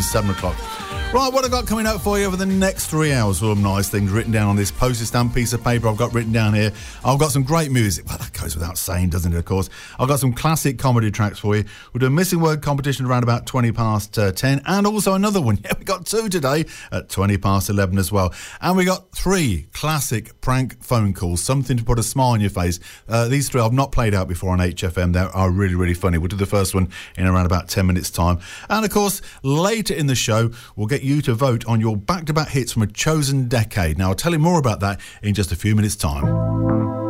7 o'clock. Right, what I've got coming up for you over the next 3 hours, full of nice things written down on this postage stamp piece of paper I've got written down here. I've got some great music. Well, that goes without saying, doesn't it, of course. I've got some classic comedy tracks for you. We'll do a missing word competition around about 20 past 10, and also another one. Yeah, we got 2 today at 20 past 11 as well. And we got 3 classic prank phone calls, something to put a smile on your face. These 3 I've not played out before on HFM. They are really, really funny. We'll do the first one in around about 10 minutes' time. And, of course, later in the show, we'll get you to vote on your back-to-back hits from a chosen decade. Now, I'll tell you more about that in just a few minutes' time.